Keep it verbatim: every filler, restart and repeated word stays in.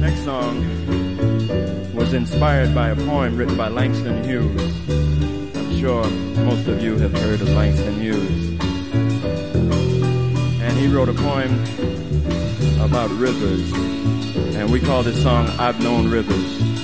Next song was inspired by a poem written by Langston Hughes. I'm sure most of you have heard of Langston Hughes. And he wrote a poem about rivers, and we call this song I've Known Rivers.